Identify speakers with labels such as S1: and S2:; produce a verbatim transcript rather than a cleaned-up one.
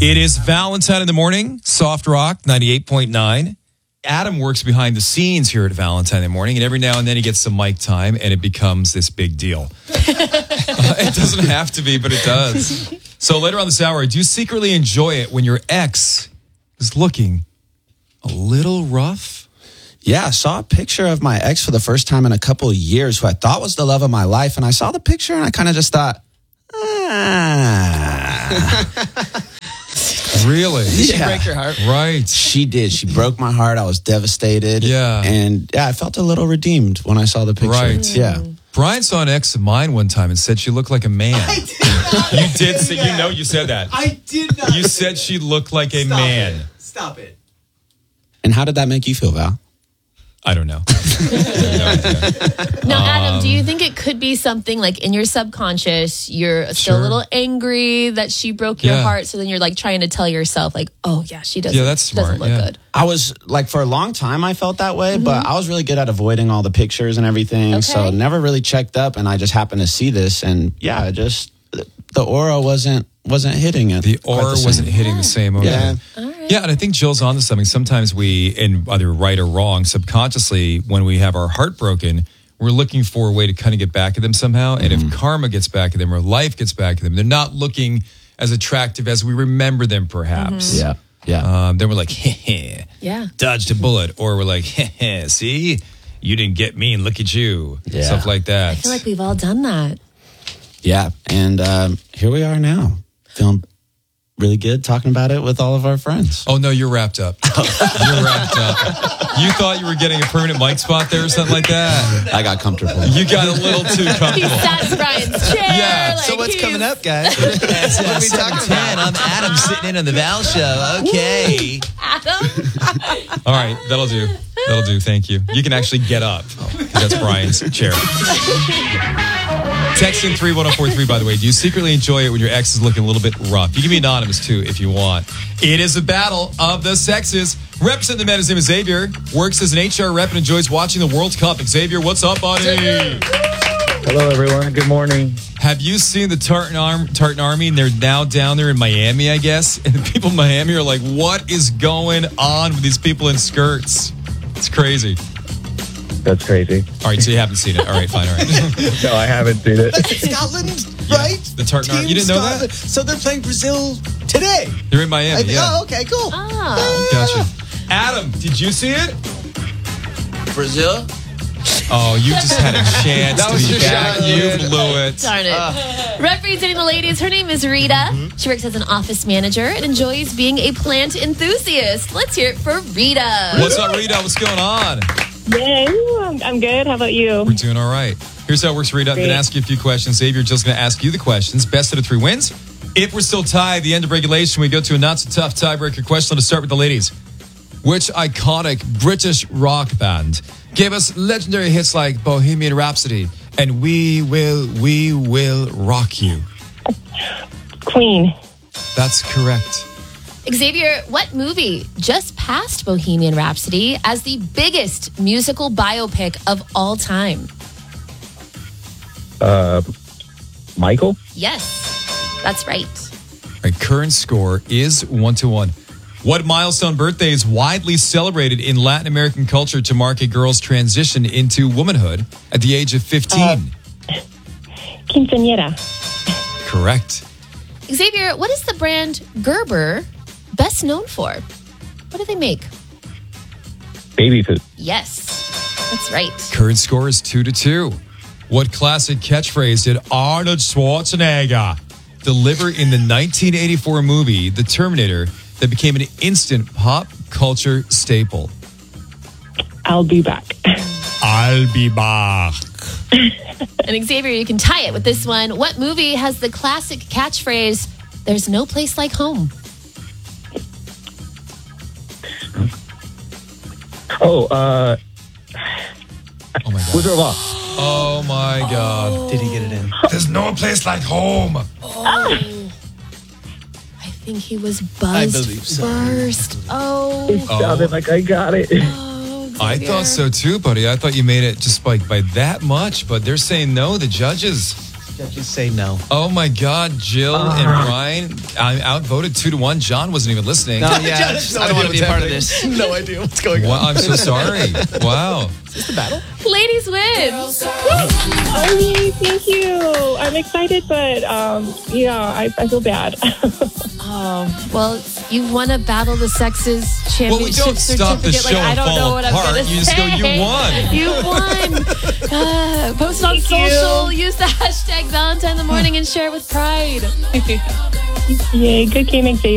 S1: It is Valentine in the morning, Soft Rock ninety-eight point nine. Adam works behind the scenes here at Valentine in the morning, and every now and then he gets some mic time, and it becomes this big deal. uh, it doesn't have to be, but it does. So later on this hour, do you secretly enjoy it when your ex is looking a little rough?
S2: Yeah, I saw a picture of my ex for the first time in a couple of years, who I thought was the love of my life, and I saw the picture, and I kind of just thought, ah...
S1: Really?
S3: Did she
S2: Yeah.
S3: break your heart?
S1: Right.
S2: She did. She broke my heart. I was devastated.
S1: Yeah.
S2: And yeah, I felt a little redeemed when I saw the picture.
S1: Right.
S2: Yeah.
S1: Brian saw an ex of mine one time and said she looked like a man.
S4: I did not
S1: You did
S4: say
S1: say, you
S4: that.
S1: know you said that.
S4: I did not.
S1: You said she looked like a
S4: Stop
S1: man.
S4: It. Stop it.
S2: And how did that make you feel, Val?
S1: I don't know.
S5: Now, Adam, do you think it could be something like in your subconscious, you're still
S1: Sure.
S5: a little angry that she broke your
S1: Yeah.
S5: heart, so then you're like trying to tell yourself, like, oh yeah, she doesn't,
S1: Yeah, that's smart,
S5: doesn't look
S1: yeah.
S5: good.
S2: I was like, for a long time, I felt that way, but I was really good at avoiding all the pictures and everything. So
S5: Okay.
S2: never really checked up. And I just happened to see this. And yeah, it just, the aura wasn't, wasn't hitting it.
S1: The
S2: quite
S1: aura
S2: same.
S1: wasn't hitting the same. Okay.
S2: Yeah.
S1: Yeah, and I think Jill's onto something. Sometimes we, and either right or wrong, subconsciously, when we have our heart broken, we're looking for a way to kind of get back at them somehow. And if karma gets back at them or life gets back at them, they're not looking as attractive as we remember them, perhaps.
S2: Yeah. Yeah.
S1: Um, then we're like, heh heh,
S5: Yeah.
S1: dodged a bullet. Or we're like, heh heh, see? You didn't get me and look at you.
S2: Yeah.
S1: Stuff like that.
S5: I feel like we've all done that.
S2: Yeah. And um, here we are now, feeling really good talking about it with all of our friends.
S1: Oh, no, you're wrapped up. You're wrapped up. You thought you were getting a permanent mic spot there or something like that.
S2: I got comfortable.
S1: You got a little too
S5: He
S1: comfortable.
S5: sat in Brian's chair.
S1: Yeah.
S5: Like
S3: So what's
S5: he's-
S3: coming up, guys? What are we talking about?
S6: I'm Adam sitting in on the Val Show. Okay.
S5: Adam?
S1: All right, that'll do. That'll do. Thank you. You can actually get up. 'Cause that's Brian's chair. Text in three one zero four three, by the way. Do you secretly enjoy it when your ex is looking a little bit rough? You can be anonymous, too, if you want. It is a battle of the sexes. Represent the men. His name is Xavier. Works as an H R rep and enjoys watching the World Cup. Xavier, what's up, buddy?
S7: Hello, everyone. Good morning.
S1: Have you seen the Tartan, Arm, Tartan Army? And they're now down there in Miami, I guess. And the people in Miami are like, what is going on with these people in skirts? It's crazy.
S7: That's crazy.
S1: All right, so you haven't seen it. All right, fine, all right.
S7: No, I haven't seen it.
S4: That's in Scotland,
S1: Yeah,
S4: right?
S1: the Tartan Army.
S4: Team
S1: You didn't know that?
S4: Scotland. So they're playing Brazil today.
S1: They're in Miami,
S4: I think-
S1: yeah.
S4: Oh, okay, cool.
S5: Oh.
S1: Gotcha. Adam, did you see it?
S6: Brazil?
S1: Oh, you just had a chance
S3: That
S1: to
S3: was
S1: be
S3: your
S1: back.
S3: shot,
S1: You
S3: dude.
S1: blew it.
S5: Darn it. Representing the ladies, her name is Rita. She works as an office manager and enjoys being a plant enthusiast. Let's hear it for Rita.
S1: What's up, Rita? What's going on?
S8: Hey, I'm, I'm good. How about you?
S1: We're doing all right. Here's how it works, Rita. I'm going to
S8: Great.
S1: ask you a few questions. Xavier, just going to ask you the questions. Best out of three wins. If we're still tied at the end of regulation, we go to a not-so-tough tiebreaker question. Let's start with the ladies. Which iconic British rock band gave us legendary hits like Bohemian Rhapsody and We Will, We Will Rock You?
S8: Queen.
S1: That's correct.
S5: Xavier, what movie just passed Bohemian Rhapsody as the biggest musical biopic of all time?
S7: Uh, Michael?
S5: Yes, that's right.
S1: All right, current score is one to one. What milestone birthday is widely celebrated in Latin American culture to mark a girl's transition into womanhood at the age of fifteen?
S8: Quinceañera.
S1: Correct.
S5: Xavier, what is the brand Gerber best known for? What do they make?
S7: Baby food.
S5: Yes, that's right.
S1: Current score is two to two. What classic catchphrase did Arnold Schwarzenegger deliver in the nineteen eighty-four movie The Terminator that became an instant pop culture staple?
S8: I'll be back.
S1: I'll be back.
S5: And Xavier, you can tie it with this one. What movie has the classic catchphrase, "There's no place like home"?
S7: Oh, uh,
S1: Oh my god.
S7: Wizard of Oz.
S1: Oh my god.
S3: Did he get it in?
S1: There's no place like home.
S5: I think he was
S3: I
S5: buzzed
S3: believe so.
S5: first. Oh,
S7: It sounded like I got it.
S5: oh
S1: I thought so too, buddy. I thought you made it just like by that much, but they're saying no, the judges.
S3: Just say no.
S1: Oh my God, Jill and Ryan, I'm outvoted two to one. John wasn't even listening.
S3: No, yeah,
S4: Just no
S3: I don't want to
S4: idea
S3: be a part of
S4: what's
S3: this.
S4: No idea what's going
S1: Wow,
S4: on.
S1: I'm so sorry. Wow.
S5: Ladies win.
S8: Oh, yay, thank you. I'm excited, but um, yeah, I, I feel bad.
S5: Oh, well, you won a Battle of the Sexes championship
S1: Well, we don't stop the
S5: certificate.
S1: show
S5: Like, I
S1: and
S5: don't
S1: fall
S5: know what
S1: apart.
S5: I'm going to say.
S1: You just go, "You won."
S5: You won. Uh, post it on
S8: Thank you.
S5: social. Use the hashtag Valentine in the Morning and share with pride.
S8: Yay, good game, Xavier.